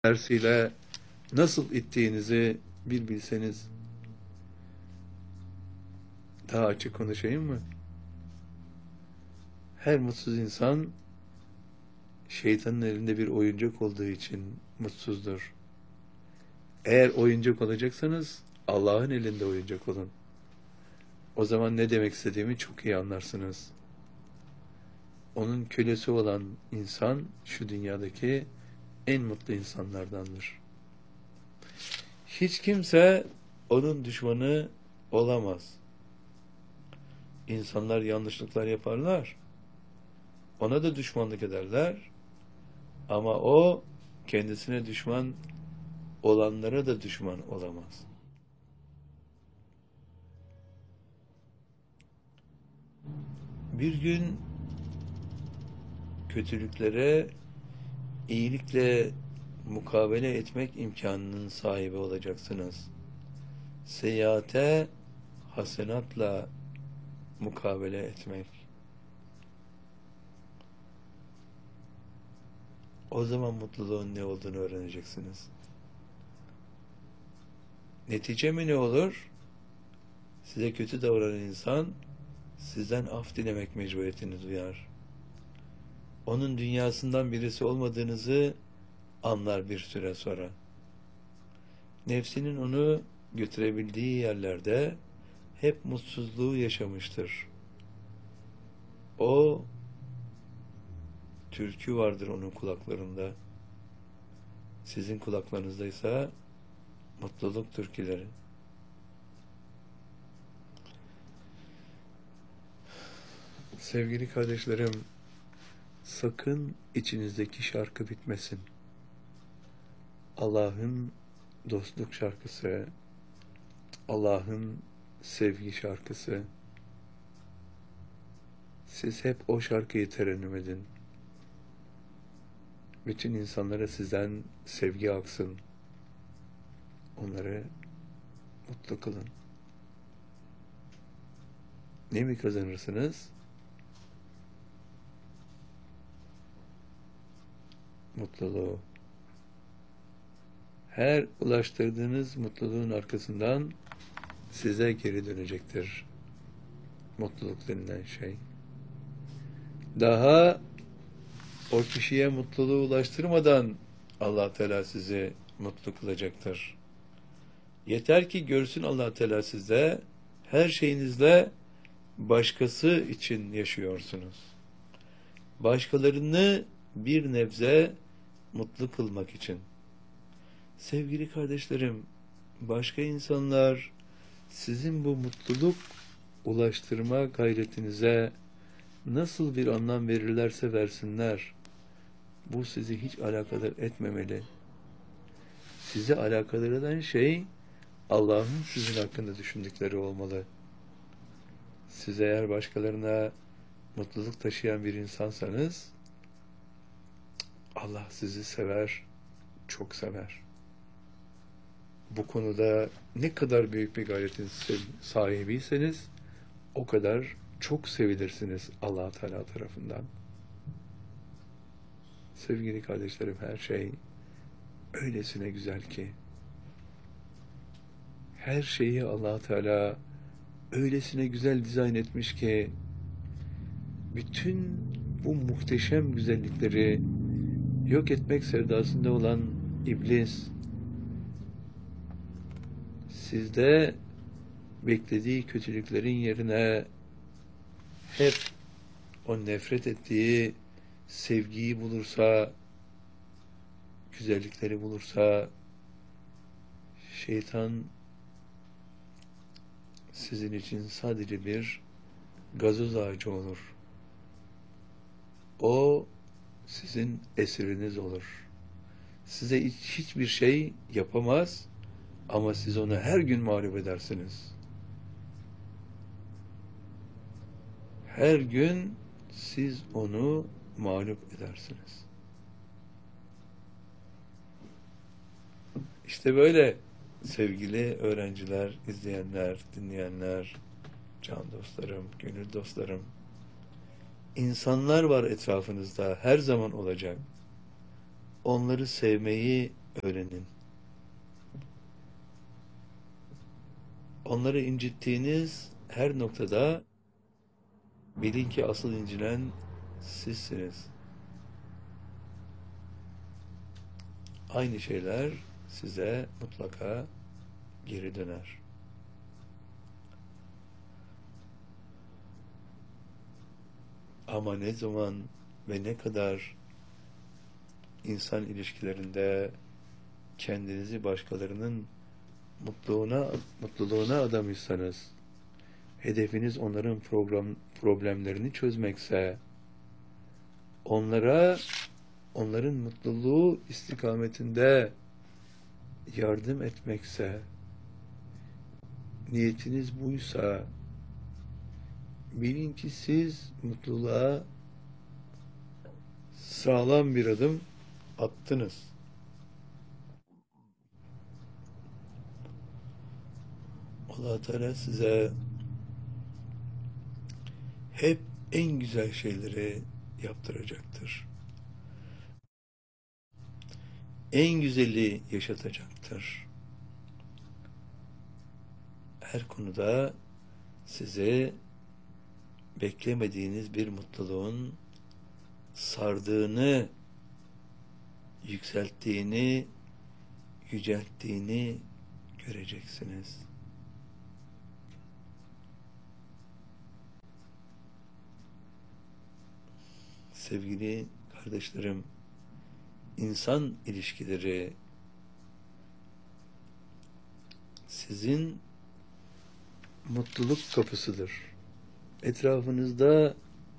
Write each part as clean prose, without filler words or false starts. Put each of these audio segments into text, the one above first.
tersiyle nasıl ittiğinizi bir bilseniz. Daha açık konuşayım mı? Her mutsuz insan şeytanın elinde bir oyuncak olduğu için mutsuzdur. Eğer oyuncak olacaksanız Allah'ın elinde oyuncak olun. O zaman ne demek istediğimi çok iyi anlarsınız. Onun kölesi olan insan şu dünyadaki en mutlu insanlardandır. Hiç kimse onun düşmanı olamaz. İnsanlar yanlışlıklar yaparlar. Ona da düşmanlık ederler. Ama o kendisine düşman olanlara da düşman olamaz. Bir gün kötülüklere iyilikle mukabele etmek imkanının sahibi olacaksınız. Seyyiate hasenatla mukabele etmek. O zaman mutluluğun ne olduğunu öğreneceksiniz. Netice mi ne olur? Size kötü davranan insan sizden af dilemek mecburiyetini duyar. Onun dünyasından birisi olmadığınızı anlar bir süre sonra. Nefsinin onu götürebildiği yerlerde hep mutsuzluğu yaşamıştır. O türkü vardır onun kulaklarında. Sizin kulaklarınızdaysa mutluluk türküleri. Sevgili kardeşlerim, sakın içinizdeki şarkı bitmesin. Allah'ın dostluk şarkısı, Allah'ın sevgi şarkısı. Siz hep o şarkıyı terennüm edin. Bütün insanlara sizden sevgi aksın. Onları mutlu kılın. Ne mi kazanırsınız? Mutluluğu. Her ulaştırdığınız mutluluğun arkasından size geri dönecektir. Mutluluk denilen şey. Daha o kişiye mutluluğu ulaştırmadan Allah Teala sizi mutlu kılacaktır. Yeter ki görsün Allah Teala sizde, her şeyinizle başkası için yaşıyorsunuz. Başkalarını bir nebze mutlu kılmak için. Sevgili kardeşlerim, başka insanlar sizin bu mutluluk ulaştırma gayretinize nasıl bir anlam verirlerse versinler, bu sizi hiç alakadar etmemeli. Sizi alakadar eden şey Allah'ın sizin hakkında düşündükleri olmalı. Siz eğer başkalarına mutluluk taşıyan bir insansanız, Allah sizi sever, çok sever. Bu konuda ne kadar büyük bir gayretin sahibiyseniz, o kadar çok sevilirsiniz Allah Teala tarafından. Sevgili kardeşlerim, her şey öylesine güzel ki, her şeyi Allah Teala öylesine güzel dizayn etmiş ki, bütün bu muhteşem güzellikleri yok etmek sevdasında olan iblis, sizde beklediği kötülüklerin yerine hep o nefret ettiği sevgiyi bulursa, güzellikleri bulursa, şeytan sizin için sadece bir gazoz ağacı olur. O sizin esiriniz olur. Size hiçbir şey yapamaz ama siz onu her gün mağlup edersiniz. Her gün siz onu mağlup edersiniz. İşte böyle sevgili öğrenciler, izleyenler, dinleyenler, can dostlarım, gönül dostlarım. İnsanlar var etrafınızda, her zaman olacak. Onları sevmeyi öğrenin. Onları incittiğiniz her noktada bilin ki asıl incinen sizsiniz. Aynı şeyler size mutlaka geri döner. Ama ne zaman ve ne kadar insan ilişkilerinde kendinizi başkalarının mutluluğuna adamışsanız, hedefiniz onların problemlerini çözmekse, onların mutluluğu istikametinde yardım etmekse, niyetiniz buysa, bilin ki siz mutluluğa sağlam bir adım attınız. Allah Teala size hep en güzel şeyleri yaptıracaktır. En güzeli yaşatacaktır. Her konuda size beklemediğiniz bir mutluluğun sardığını, yükselttiğini, yücelttiğini göreceksiniz. Sevgili kardeşlerim, insan ilişkileri sizin mutluluk kapısıdır. Etrafınızda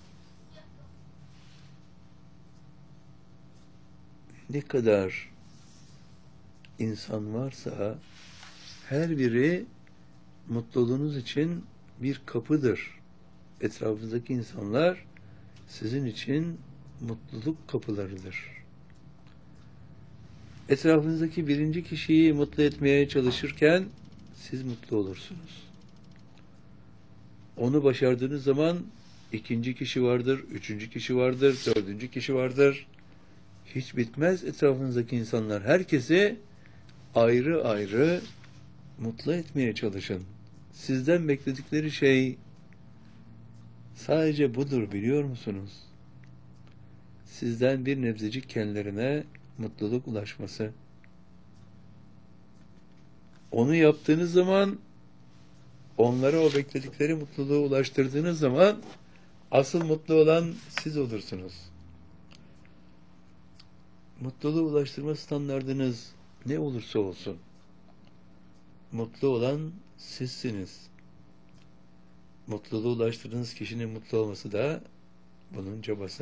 ne kadar insan varsa her biri mutluluğunuz için bir kapıdır. Etrafınızdaki insanlar sizin için mutluluk kapılarıdır. Etrafınızdaki birinci kişiyi mutlu etmeye çalışırken siz mutlu olursunuz. Onu başardığınız zaman ikinci kişi vardır, üçüncü kişi vardır, dördüncü kişi vardır. Hiç bitmez etrafınızdaki insanlar. Herkesi ayrı ayrı mutlu etmeye çalışın. Sizden bekledikleri şey sadece budur, biliyor musunuz? Sizden bir nebzecik kendilerine mutluluk ulaşması. Onu yaptığınız zaman, onlara o bekledikleri mutluluğu ulaştırdığınız zaman asıl mutlu olan siz olursunuz. Mutluluğu ulaştırma standardınız ne olursa olsun, mutlu olan sizsiniz. Mutluluğu ulaştırdığınız kişinin mutlu olması da bunun çabası.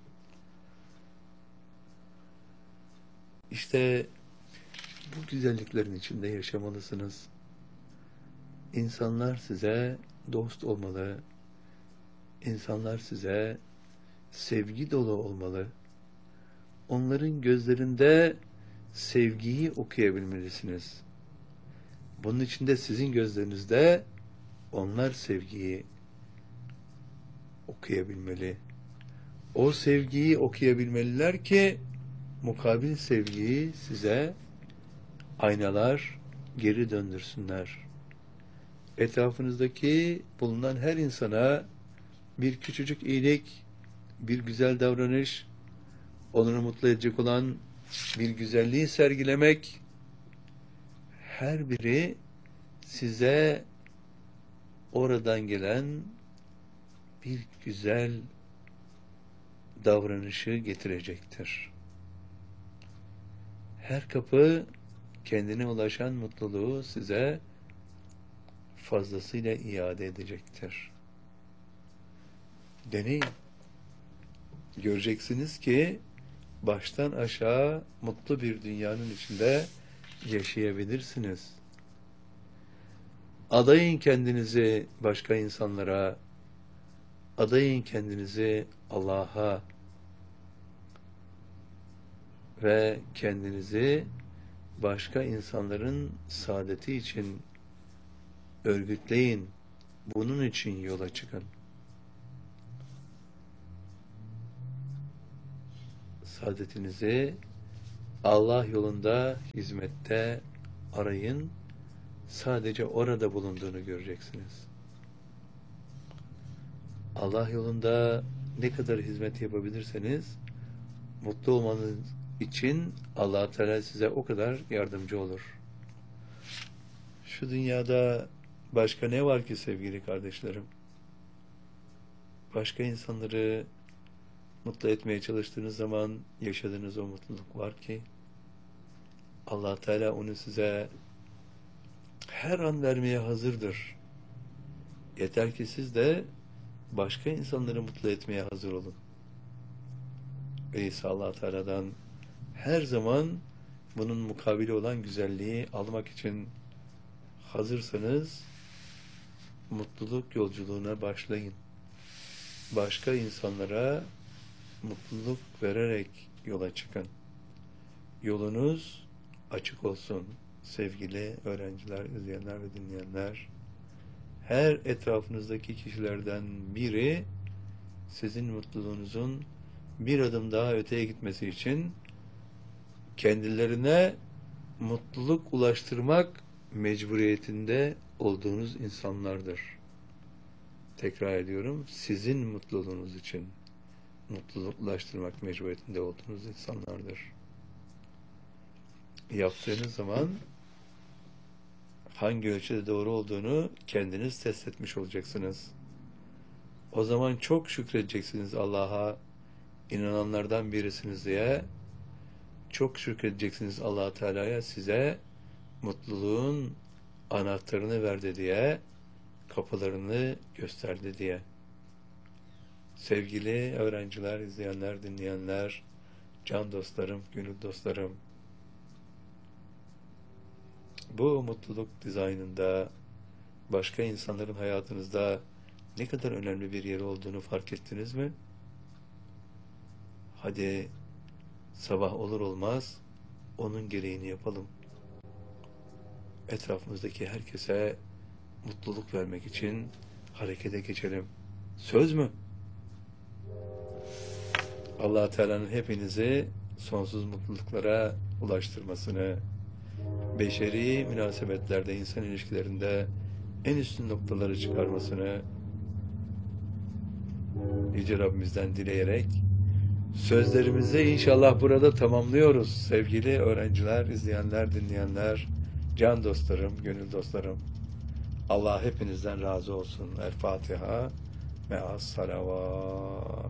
İşte bu güzelliklerin içinde yaşamalısınız. İnsanlar size dost olmalı. İnsanlar size sevgi dolu olmalı. Onların gözlerinde sevgiyi okuyabilmelisiniz. Bunun için de sizin gözlerinizde onlar sevgiyi okuyabilmeli. O sevgiyi okuyabilmeliler ki mukabil sevgiyi size aynalar geri döndürsünler. Etrafınızdaki bulunan her insana bir küçücük iyilik, bir güzel davranış, onları mutlu edecek olan bir güzelliği sergilemek, her biri size oradan gelen bir güzel davranışı getirecektir. Her kapı kendine ulaşan mutluluğu size fazlasıyla iade edecektir. Deneyin. Göreceksiniz ki baştan aşağı mutlu bir dünyanın içinde yaşayabilirsiniz. Adayın kendinizi başka insanlara, adayın kendinizi Allah'a ve kendinizi başka insanların saadeti için örgütleyin. Bunun için yola çıkın. Saadetinizi Allah yolunda hizmette arayın. Sadece orada bulunduğunu göreceksiniz. Allah yolunda ne kadar hizmet yapabilirseniz mutlu olmanız için Allah Teala size o kadar yardımcı olur. Şu dünyada başka ne var ki sevgili kardeşlerim? Başka insanları mutlu etmeye çalıştığınız zaman yaşadığınız o mutluluk var ki Allah Teala onu size her an vermeye hazırdır. Yeter ki siz de başka insanları mutlu etmeye hazır olun. Öyleyse Allah Teala'dan her zaman bunun mukabili olan güzelliği almak için hazırsanız mutluluk yolculuğuna başlayın. Başka insanlara mutluluk vererek yola çıkın. Yolunuz açık olsun sevgili öğrenciler, izleyenler ve dinleyenler. Her etrafınızdaki kişilerden biri sizin mutluluğunuzun bir adım daha öteye gitmesi için kendilerine mutluluk ulaştırmak mecburiyetinde olduğunuz insanlardır. Tekrar ediyorum, sizin mutluluğunuz için mutluluk ulaştırmak mecburiyetinde olduğunuz insanlardır. Yaptığınız zaman hangi ölçüde doğru olduğunu kendiniz test etmiş olacaksınız. O zaman çok şükredeceksiniz Allah'a, inananlardan birisiniz diye. Çok şükredeceksiniz Allah Teala'ya, size mutluluğun anahtarını verdi diye, kapılarını gösterdi diye. Sevgili öğrenciler, izleyenler, dinleyenler, can dostlarım, gönül dostlarım, bu mutluluk dizaynında başka insanların hayatınızda ne kadar önemli bir yeri olduğunu fark ettiniz mi? Hadi sabah olur olmaz onun gereğini yapalım. Etrafımızdaki herkese mutluluk vermek için harekete geçelim. Söz mü? Allah Teala'nın hepinizi sonsuz mutluluklara ulaştırmasını, beşeri münasebetlerde, insan ilişkilerinde en üstün noktaları çıkarmasını Yüce Rabbimizden dileyerek sözlerimizi inşallah burada tamamlıyoruz. Sevgili öğrenciler, izleyenler, dinleyenler, can dostlarım, gönül dostlarım. Allah hepinizden razı olsun. El Fatiha ve as salavat.